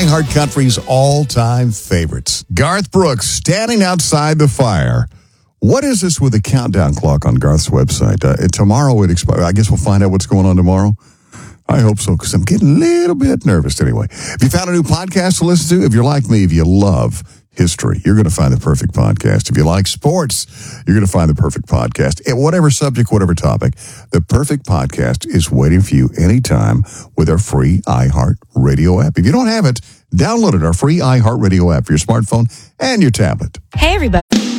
iHeartCountry's all-time favorites. Garth Brooks standing outside the fire. What is this with the countdown clock on Garth's website? Tomorrow it expires. I guess we'll find out what's going on tomorrow. I hope so, because I'm getting a little bit nervous anyway. If you found a new podcast to listen to, if you're like me, if you love history, you're going to find the perfect podcast. If you like sports, you're going to find the perfect podcast. At whatever subject, whatever topic, the perfect podcast is waiting for you anytime with our free iHeart Radio app. If you don't have it, download it, our free iHeart Radio app for your smartphone and your tablet. Hey, everybody.